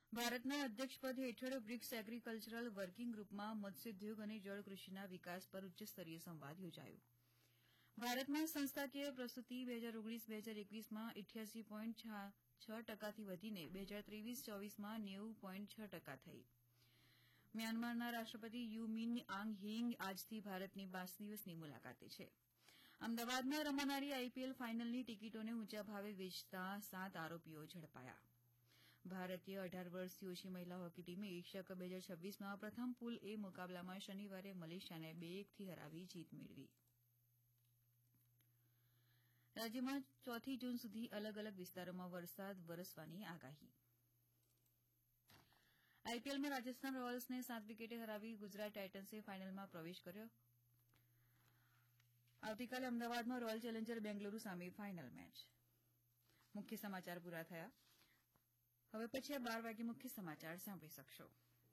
ભારતના અધ્યક્ષપદ હેઠળ BRICS agricultural working ગ્રુપમાં મત્સ્યોદ્યોગ અને જળકૃષિના વિકાસ પર ઉચ્ચસ્તરીય સંવાદ યોજાયો. ભારતમાં સંસ્થાકીય પ્રસ્તુતિ 2019-2021માં 88.6% વધીને 2023-24માં 90.6% થઈ. મ્યાનમારના રાષ્ટ્રપતિ યુ મિન આંગ હેઇંગ આજથી ભારતની 5 દિવસની મુલાકાતે છે. અમદાવાદમાં રમાનારી આઈપીએલ ફાઇનલની ટિકિટોને ઊંચા ભાવે વેચતા 7 આરોપીઓ ઝડપાયા. ભારતીય 18 વર્ષથી ઓછી મહિલા હોકી ટીમે એશિયા કપ 2026માં પ્રથમ પૂલ એ મુકાબલામાં શનિવારે મલેશિયાને 2-1થી હરાવી જીત મેળવી. રાજ્યમાં 4 જૂન સુધી અલગ અલગ વિસ્તારોમાં વરસાદ વરસવાની આગાહી. આઈપીએલમાં રાજસ્થાન રોયલ્સને 7 વિકેટે હરાવી ગુજરાત ટાઇટન્સે ફાઇનલમાં પ્રવેશ કર્યો. આવતીકાલે અમદાવાદમાં રોયલ ચેલેન્જર બેંગલુરુ સામે ફાઇનલ મેચ. મુખ્ય સમાચાર પૂરા થયા. હવે પછી 12 વાગે મુખ્ય સમાચાર સાંભળી શકશો.